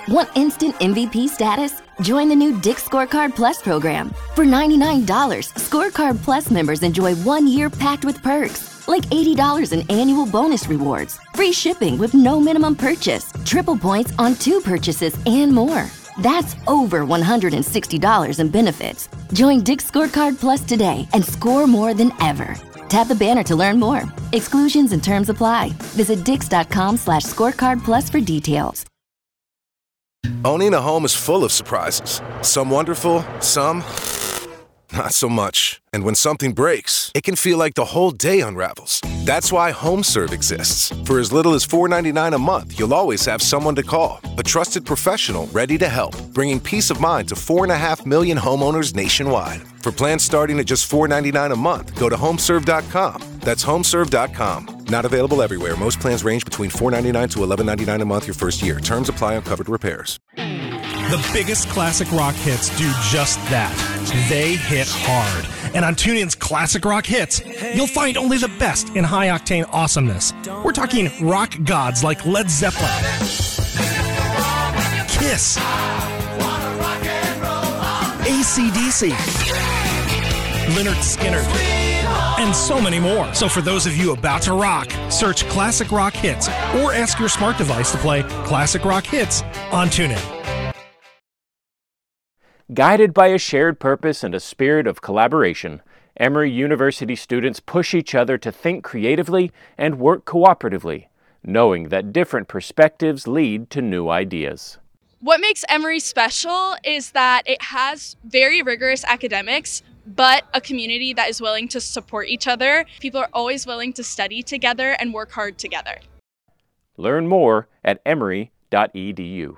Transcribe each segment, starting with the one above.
Want instant MVP status? Join the new Dick's Scorecard Plus program. For $99, Scorecard Plus members enjoy 1 year packed with perks, like $80 in annual bonus rewards, free shipping with no minimum purchase, triple points on 2 purchases, and more. That's over $160 in benefits. Join Dick's Scorecard Plus today and score more than ever. Tap the banner to learn more. Exclusions and terms apply. Visit dix.com/scorecard plus for details. Owning a home is full of surprises. Some wonderful, some not so much. And when something breaks, it can feel like the whole day unravels. That's why HomeServe exists. For as little as $4.99 a month, you'll always have someone to call. A trusted professional ready to help, bringing peace of mind to 4.5 million homeowners nationwide. For plans starting at just $4.99 a month, go to homeserve.com. That's homeserve.com. Not available everywhere. Most plans range between $4.99 to $11.99 a month your first year. Terms apply on covered repairs. The biggest classic rock hits do just that. They hit hard. And on TuneIn's Classic Rock Hits, you'll find only the best in high-octane awesomeness. We're talking rock gods like Led Zeppelin, Kiss, AC/DC, Lynyrd Skynyrd, and so many more. So for those of you about to rock, search Classic Rock Hits or ask your smart device to play Classic Rock Hits on TuneIn. Guided by a shared purpose and a spirit of collaboration, Emory University students push each other to think creatively and work cooperatively, knowing that different perspectives lead to new ideas. What makes Emory special is that it has very rigorous academics, but a community that is willing to support each other. People are always willing to study together and work hard together. Learn more at emory.edu.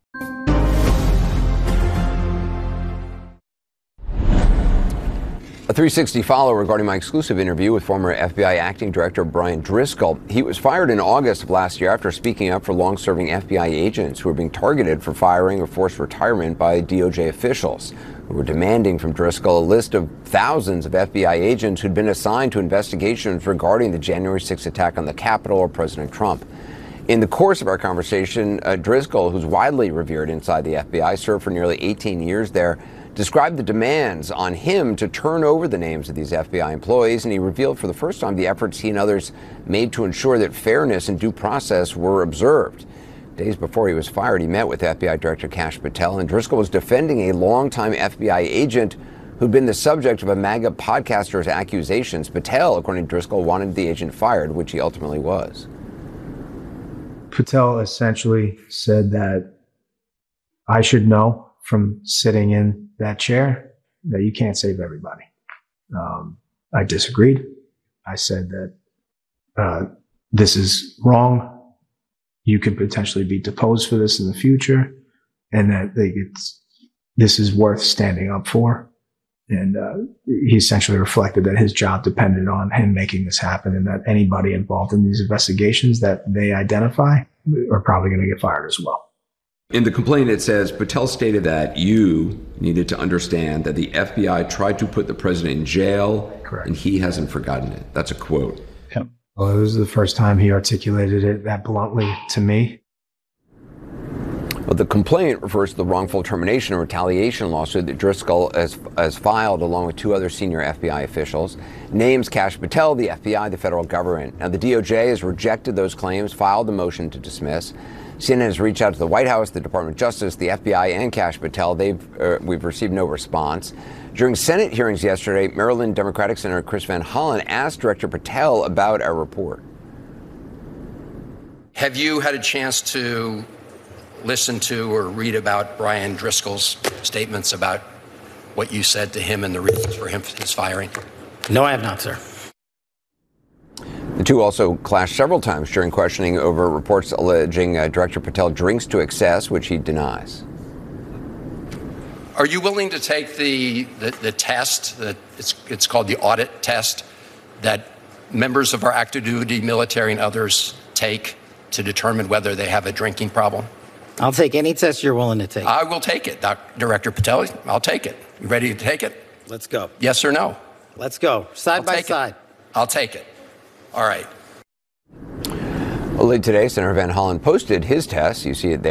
A 360 follow regarding my exclusive interview with former FBI Acting Director Brian Driscoll. He was fired in August of last year after speaking up for long-serving FBI agents who were being targeted for firing or forced retirement by DOJ officials who were demanding from Driscoll a list of thousands of FBI agents who'd been assigned to investigations regarding the January 6th attack on the Capitol or President Trump. In the course of our conversation, Driscoll, who's widely revered inside the FBI, served for nearly 18 years there, described the demands on him to turn over the names of these FBI employees, and he revealed for the first time the efforts he and others made to ensure that fairness and due process were observed. Days before he was fired, he met with FBI Director Kash Patel, and Driscoll was defending a longtime FBI agent who'd been the subject of a MAGA podcaster's accusations. Patel, according to Driscoll, wanted the agent fired, which he ultimately was. Patel essentially said that I should know from sitting in that chair that you can't save everybody. I disagreed. I said that this is wrong. You could potentially be deposed for this in the future, and that this is worth standing up for. And he essentially reflected that his job depended on him making this happen, and that anybody involved in these investigations that they identify are probably going to get fired as well. In the complaint, it says Patel stated that you needed to understand that the FBI tried to put the president in jail. Correct. And he hasn't forgotten it. That's a quote. Yep. Well, it was the first time he articulated it that bluntly to me. Well, the complaint refers to the wrongful termination and retaliation lawsuit that Driscoll has filed along with 2 other senior FBI officials. Names Kash Patel, the FBI, the federal government. Now, the DOJ has rejected those claims, filed the motion to dismiss. CNN has reached out to the White House, the Department of Justice, the FBI, and Kash Patel. We've received no response. During Senate hearings yesterday, Maryland Democratic Senator Chris Van Hollen asked Director Patel about our report. Have you had a chance to listen to or read about Brian Driscoll's statements about what you said to him and the reasons for his firing? No, I have not, sir. The two also clashed several times during questioning over reports alleging Director Patel drinks to excess, which he denies. Are you willing to take the test, that it's called the audit test, that members of our active duty military and others take to determine whether they have a drinking problem? I'll take any test you're willing to take. I will take it, Director Patel. I'll take it. You ready to take it? Let's go. Yes or no? Let's go. Side by side. I'll take it. All right. Well, late today, Senator Van Hollen posted his test. You see it there.